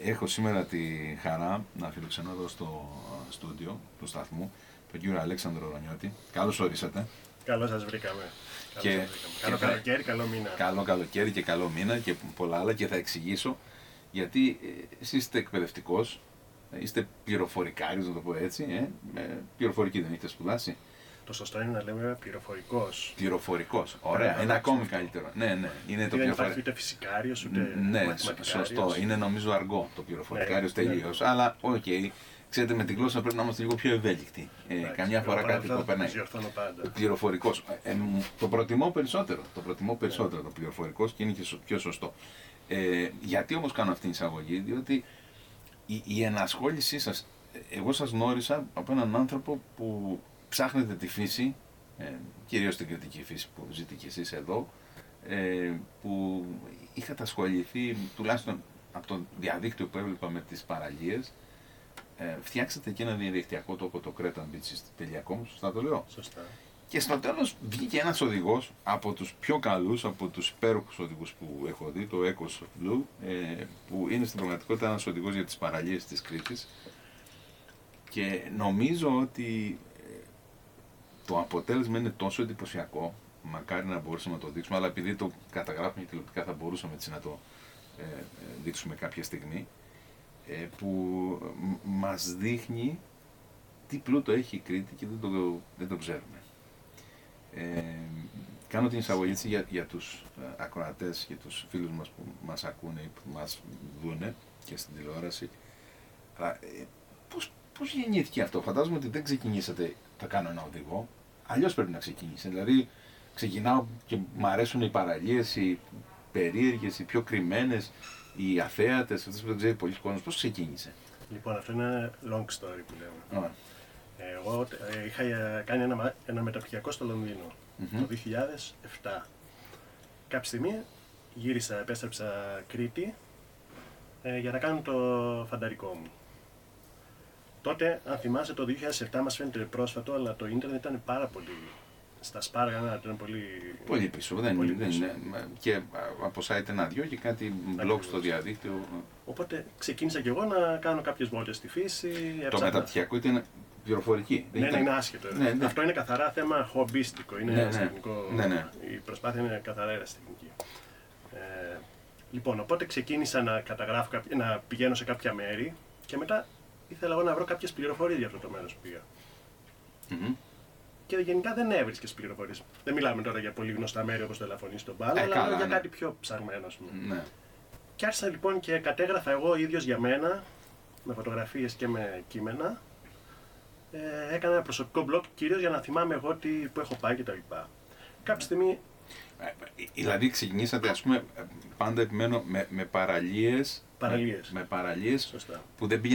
Έχω σήμερα τη χαρά να φιλοξενώ εδώ στο στούντιο του σταθμού τον κύριο Αλέξανδρο Ρονιώτη. Καλώς ορίσατε. Καλώς σας βρήκαμε. Καλό καλοκαίρι, καλό μήνα. Καλό καλοκαίρι και καλό μήνα και πολλά άλλα, και θα εξηγήσω γιατί εσείς είστε εκπαιδευτικός, είστε πληροφορικάριος, να το πω έτσι. Πληροφορική δεν έχετε σπουδάσει? Το σωστό είναι να λέμε πληροφορικός. Πληροφορικός, ωραία, είναι ακόμη καλύτερο. Ναι, είναι το δεν υπάρχει ούτε φυσικάριος ούτε μαθηματικάριος. Σωστό, είναι νομίζω αργό το πληροφορικάριος τελείως. Αλλά οκ, ξέρετε, με τη γλώσσα πρέπει να είμαστε λίγο πιο ευέλικτοι. Καμιά φορά κάτι που περνάει. Πληροφορικός. Το προτιμώ περισσότερο. Το πληροφορικός, και είναι και πιο σωστό. Γιατί όμως κάνω αυτή την εισαγωγή? Διότι η ενασχόλησή σας, εγώ σας γνώρισα από έναν άνθρωπο που ψάχνετε τη φύση, κυρίως την κριτική φύση που ζείτε κι εσείς εδώ, που είχατε ασχοληθεί, τουλάχιστον από το διαδίκτυο που έβλεπα με τις παραλίες, φτιάξατε και ένα διαδικτυακό τόπο, το cretanbeaches.com, σωστά το λέω? Σωστά. Και στο τέλος βγήκε ένας οδηγός από τους πιο καλούς, από τους υπέροχους οδηγούς που έχω δει, το Ecos of Blue, που είναι στην πραγματικότητα ένας οδηγός για τις παραλίες της Κρήτης, και νομίζω ότι το αποτέλεσμα είναι τόσο εντυπωσιακό, μακάρι να μπορούσαμε να το δείξουμε, αλλά επειδή το καταγράφουμε τηλεοπτικά θα μπορούσαμε έτσι να το δείξουμε κάποια στιγμή, που μας δείχνει τι πλούτο έχει η Κρήτη και δεν το ξέρουμε. Κάνω την εισαγωγή έτσι για τους ακροατές και τους φίλους μας που μας ακούνε ή που μας δούνε και στην τηλεόραση. Αλλά πώς γεννήθηκε αυτό? Φαντάζομαι ότι δεν ξεκινήσατε θα κάνω ένα οδηγό, αλλιώς πρέπει να ξεκινήσει. Δηλαδή ξεκινάω και μου αρέσουν οι παραλίες, οι περίεργες, οι πιο κρυμμένες, οι αθέατες, αυτές που δεν ξέρει πολλοί κόσμος. Πώς ξεκίνησε? Λοιπόν, αυτό είναι long story που λέμε. Εγώ είχα κάνει ένα μεταπτυχιακό στο Λονδίνο το 2007. Κάποια στιγμή επέστρεψα Κρήτη για να κάνω το φανταρικό μου. Τότε, αν θυμάσαι, το 2007 μας φαίνεται πρόσφατο, αλλά το ίντερνετ ήταν πάρα πολύ στα σπάργανα, ήταν πολύ πίσω. Και από site ένα-δυο και κάτι blog στο διαδίκτυο. Οπότε ξεκίνησα κι εγώ να κάνω κάποιες βόλτες στη φύση. Το μεταπτυχιακό ήταν πληροφορική? Ναι, είναι άσχετο. Αυτό είναι καθαρά θέμα χομπίστικο. Είναι ερασιτεχνικό. Η προσπάθεια είναι καθαρά ερασιτεχνική. Λοιπόν, οπότε ξεκίνησα να καταγράφω, να πηγαίνω σε κάποια μέρη και μετά ήθελα εγώ να βρω κάποιες πληροφορίες για αυτό το μέρος που πήγα. Και γενικά δεν έβρισκες πληροφορίες. Δεν μιλάμε τώρα για πολύ γνωστά μέρη όπως το Ελαφωνή στον Πάλο, αλλά για κάτι πιο ψαγμένο, ας πούμε. Ναι. Και άρχισα λοιπόν και κατέγραφα εγώ ίδιος για μένα, με φωτογραφίες και με κείμενα. Έκανα ένα προσωπικό blog κυρίως για να θυμάμαι εγώ που έχω πάει κτλ. Κάποια στιγμή. Δηλαδή ξεκινήσατε, ας πούμε, πάντα επιμένω, με παραλίες. Με παραλίες Σωστά. Που δεν